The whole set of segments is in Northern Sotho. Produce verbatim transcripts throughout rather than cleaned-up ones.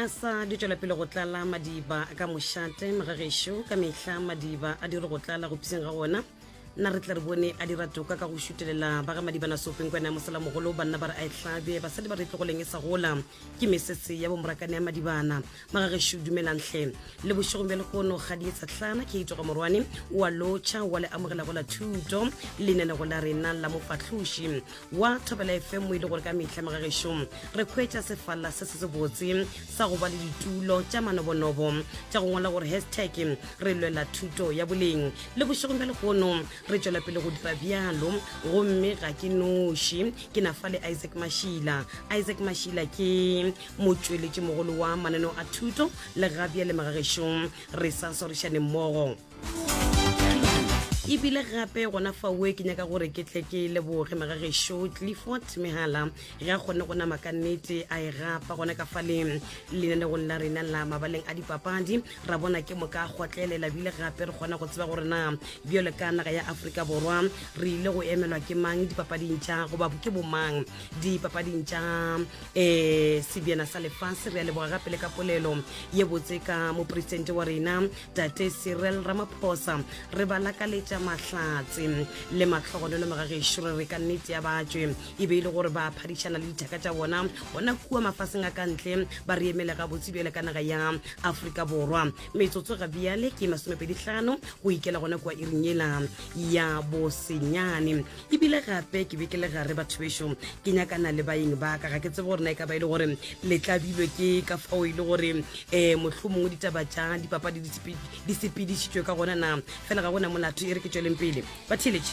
asa di tšwela pele go tlala madiba ka mošate magagesho ka mehla madiba a dire go tlala go piseng ga gona nna re tla re bone a dira toka ka go šutelela ba ga madibana sopeng kwena mosalamogolo banna ba re a e hlabe basadi ba re tlogoleng e sa gola ke mesese ya bomorakane ya madibana magagesho dumelantle le bošegong bja lekono ga di etsa tlana ke itoga morwane wa lotšha wa le amogela go la thuto lenene go la rena la mofatlhoši wa thobela f m o ile gore ka mehla magagesho re kgwetša sefala se se se botse sa go ba le ditulo tša manobonobo tša go ngola gore hashtag re lwela thuto ya boleng le bošegong bja lekono re tšwela pele go dira bjalo gomme ga ke noši ke na fa le Isaac Mashila Isaac Mashila ke motšweletši mogolo wa mananeo a thuto le gabja le magagesho re sa sorišane mmogo ebile gape gona fawe ke nyaka gore ke tle ke leboge magagesho Clifford Mehala ga gone go nama ka nnete a e gapa gona ka fale lenane go la rena la mabaleng a dipapadi ra bona ke moka gotlelela bile gape re gona go tseba gore na bjole ka naga ya Afrika Borwa re ile go emelwa ke mang dipapading tša go ba ke bomang dipapading tša eh sebiana sa lefase re a leboga gape le ka polelo ye botse ka mopresidente wa rena Tate Cyril Ramaphosa re balaka le mahlatse le matlhogonelo magagesho re re ka nnete ya batšwe e be ile gore ba phadišana le dithaka tša bona bona kua mafaseng a ka ntle ba re emela ga botse bjale ka naga ya Afrika Borwa metsotso ga bjale ke masomepedi hlano go ikela gona kua iringela ya bosenyane ebile gape ke be ke le gare batho bešo ke nyakana le baeng ba ka ga ke tsebe gore na e ka ba ile gore le tlabilwe ke ka fao ile gore um mohlomongwe ditaba tša dipapadi di sepedišitšwe ka gona na fela ga gona molato e re ke tšweleng pele batheletše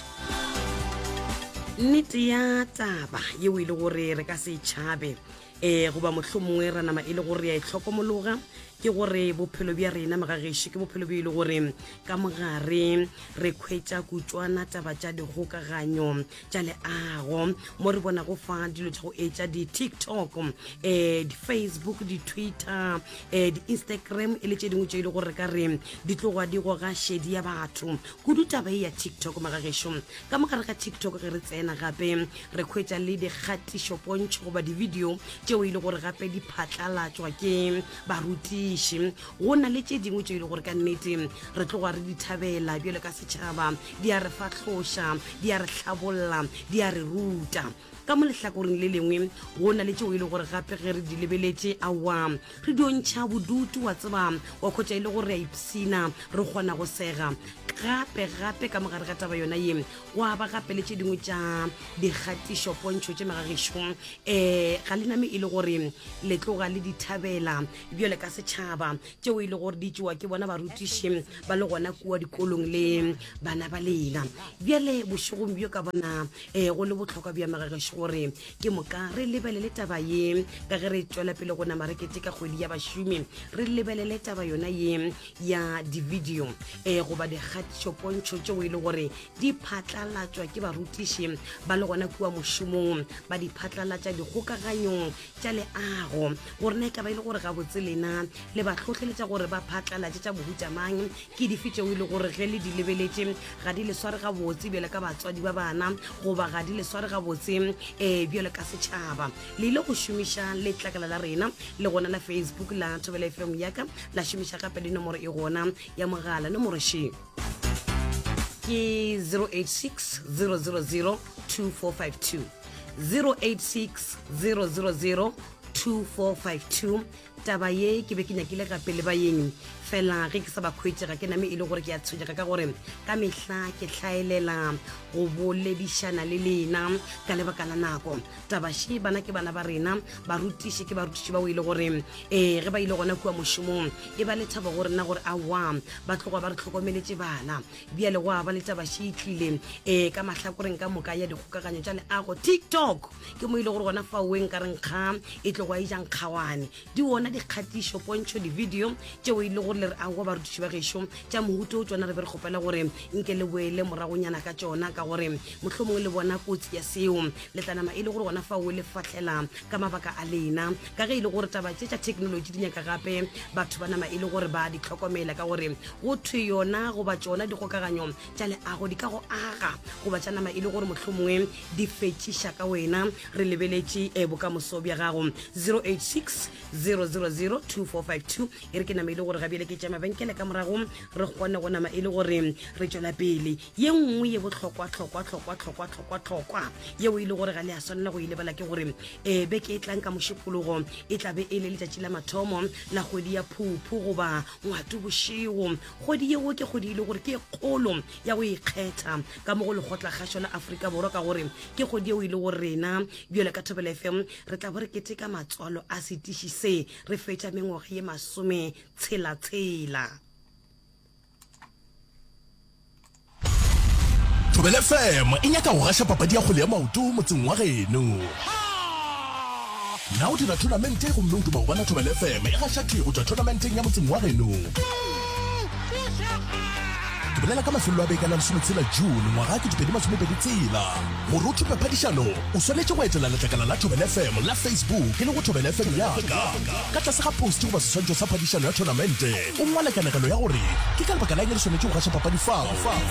nnete ya taba yeo e le gore re ka se tšhabe um goba mohlomongwe ra nama e le gore ya e tlhokomologa ke gore bophelo bja rena magagesho ke bophelo bja e le gore ka mogare re kgwetša kutswana taba tša dikgokaganyo tša leago mo re bona go fa dilo tša go etša di-tiktok um di-facebook di-twitter um di-instagram e le tše dingwe tše e le gore ka re di tloga di goga šedi ya batho kudu taba e ya tiktok magagesho ka mogare ga tiktok ge re tsena gape re kgwetša le dikgatišo pontšho goba di-video tšeo e le gore gape di phatlalatšwa ke baruti go na le tše dingwe tšeo e le gore ka nnete re tloga re di thabela bjale ka setšhaba di a re fatlhoša di a re hlabolla di a re ruta ka mo lehlakoreng le lengwe go na le tšeo e le gore gape ge re di lebeletše awa re diontšha bodutu wa tseba wa kgotša e le gore a ipsina re kgona go sega gape gape ka mogare ga taba yona ye wa ba gape le tše dingwe tša dikgatišo pontšho tše magagesho um ga le name e le gore le tloga le di thabela bjale ka setšhaba tšeo e le gore di tšewa ke bona barutiši ba le gona kua dikolong le bana ba lela bjale bošegong bjo ka bona um go le bohlokwa bja magagesho gore ke moka re lebelele taba ye ka ge re tšwela pele go nama rekete ka kgwedi ya bašomi re lebelele taba yona ye ya di-video um goba dikgatišo pontšho tšeo e le gore di phatlalatšwa ke barutiši ba le gona kua mošomong ba di phatlalatša dikgokaganyong tša leago gore na e ka ba e le gore gabotse lena le ba tlhotlheletša gore ba phatlalatše tša bohutamang ke dife tšeo e le gore ge le di lebeletše ga di le sware gabotse bjale ka batswadi ba bana goba ga di le sware gabotse um bjale ka setšhaba le ile go šomiša letlakala la rena le gona la Facebook la Thobela F M yaka la šomiša gape le nomoro e gona ya mogala nomoro she ke zero eight six zero zero zero two four five two zero eight six zero zero zero two four five two taba ye ke be ke nyakile gape le baeng fela ge ke sa ba khwetse ga ke name e le gore ke a tshwenya ka gore ka mehla ke hlaelela go boledišana le lena ka lebaka la nako taba she bana ke bana ba rena barutiši ke barutiši ba o ile gore um ge ba ile gona kua mošomong e ba le thaba gore nna gore awa ba tloga ba re tlhokomeletše bana bjale goa ba le taba she e tlile um ka mahlakoreng ka moka ya dikgokaganyo tša leago TikTok ke mo ile gore gona faoweng ka renkga e tlogo a ijang kgawane di ona dikgatišo pontšho di-video tšeo e le gore le re ago barutiši ba gešo tša mohuto o tsona re be re kgopela gore nke le boele moragonyana ka tšona ka gore mohlomongwe le bona kotsi ya seo le tlanama e le gore gona fao le fahlela ka mabaka a lena ka ge e le gore taba tše tša technology di nyaka gape batho ba nama e le gore ba di tlhokomela ka gore go thwe yona goba tšona dikgokaganyo tša leago di ka go aga goba tša nama e le gore mohlomongwe di fetšiša ka wena re lebeletše e bokamoso bja gago zero eight six zero zero zero zero two four five two e re ke nama ile gore gabele ke tša mabenkele ka morago re kgone go nama ile gore re tšwela pele ye nngwe ye botlhokwa tlhokwa tlhokwa tlhokwa tlhokwa tlhokwa yeo ile gore ga le a swanela go ile bala ke gore e beke e tlang ka mošupologo e tlabe e le letšatši la mathomo la kgwedi ya phuphu goba ngwatu bošego kgwedi yeo ke kgwedi ile gore ke kgolo ya go ikgetha ka mo go lekgotla kgašo la Afrika Borwa ka gore ke kgwedi yeo ile gore rena bjale ka Thobela F M re tla bo re keteka matswalo a setiši se re fetša mengwaga ye masome tshela tshela. Thobela F M e nyaka go gasha papadi ya kgole ya maoto motseng wa geno. Now dira tournament go mme o tuma go bona Thobela F M e gasha thego tša tournamenteng ya motseng wa geno. Ke bolela ka mafelo a beke la lesome tshela June ngwaga ke dipedi masome pedi tshela. Gore o thupe phadišano o swanetše go etela letlakala la Thobela F M la Facebook e le go Thobela F M yaka ka tlase ga post goba seswantšho sa phadišano ya tournamente o ngwale kanakano ya gore ke ka lebaka la eng le swanetše go gasha papadi fao.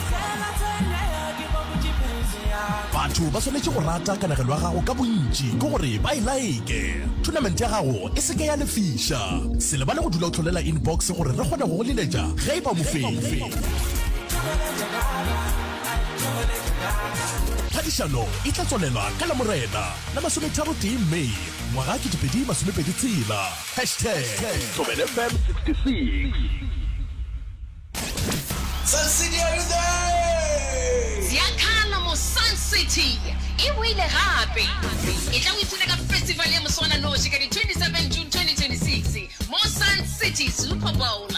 Batho ba swanetše go rata kanagelo ya gago ka bontši ke gore ba e like tournament ya gago e seke ya lefiša se lebale go dula o tlholela inbox gore re kgone go go leletša ge e ba mofefe. Phadišano e tla tswalelwa ka la morena la masometharo tee Mei ngwaga ke dipedi masomepedi tshela hashtag Thobela F M sixty-six. Sun City are you there? Ziakhala mo Sun City e wile gape e tla go itsena ka festival ya Moswana Noshi ka di twenty-seven June twenty twenty-six mo Sun City Super Bowl